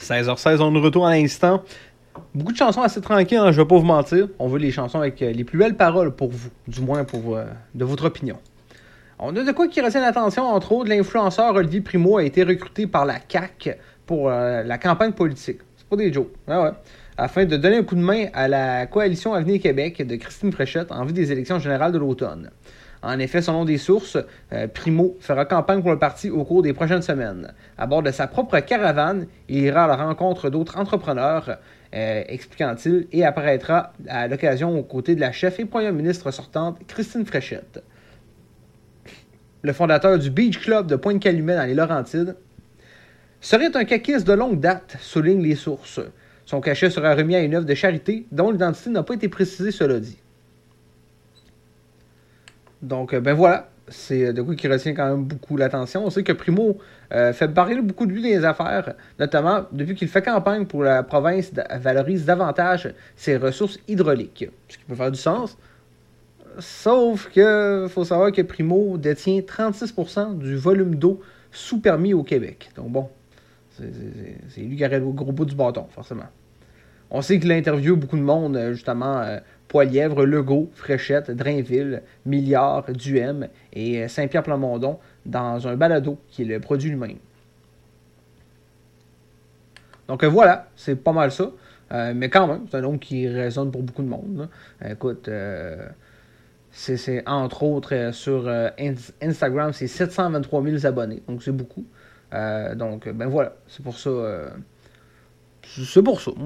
16h16, on est de retour à l'instant. Beaucoup de chansons assez tranquilles, hein, je vais pas vous mentir. On veut les chansons avec les plus belles paroles pour vous, du moins pour de votre opinion. On a de quoi qui retient l'attention, entre autres, l'influenceur Olivier Primo a été recruté par la CAQ pour la campagne politique. C'est pas des jokes, ouais. Afin de donner un coup de main à la coalition Avenir Québec de Christine Fréchette en vue des élections générales de l'automne. En effet, selon des sources, Primo fera campagne pour le parti au cours des prochaines semaines. À bord de sa propre caravane, il ira à la rencontre d'autres entrepreneurs, expliquant-il, et apparaîtra à l'occasion aux côtés de la chef et première ministre sortante, Christine Fréchette. Le fondateur du Beach Club de Pointe-Calumet dans les Laurentides serait un caquiste de longue date, soulignent les sources. Son cachet sera remis à une œuvre de charité dont l'identité n'a pas été précisée, cela dit. Donc, ben voilà, c'est de quoi qui retient quand même beaucoup l'attention. On sait que Primo fait parler beaucoup de lui dans les affaires, notamment depuis qu'il fait campagne pour la province valorise davantage ses ressources hydrauliques, ce qui peut faire du sens. Sauf que faut savoir que Primo détient 36% du volume d'eau sous permis au Québec. Donc bon, c'est lui qui aurait le gros bout du bâton, forcément. On sait qu'il a interviewé beaucoup de monde, justement, Poilièvre, Legault, Fréchette, Drainville, Milliard, Duhem et Saint-Pierre-Plamondon dans un balado qui le produit lui-même. Donc voilà, c'est pas mal ça. Mais quand même, c'est un nom qui résonne pour beaucoup de monde. Écoute, c'est entre autres sur Instagram, c'est 723 000 abonnés, donc c'est beaucoup. Donc ben voilà, c'est pour ça. C'est pour ça.